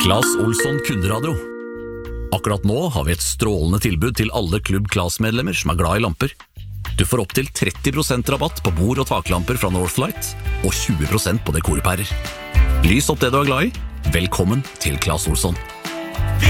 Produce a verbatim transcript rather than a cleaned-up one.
Claes Olsson kunderadio. Akkurat nå har vi et strålende tilbud til alle Klubb Claes-medlemmer som er glad i lamper. Du får opp til tretti prosent rabatt på bord- og taklamper fra Northlight, og tjue prosent på dekorpærer. Lys opp det du er glad i. Velkommen til Claes Olsson.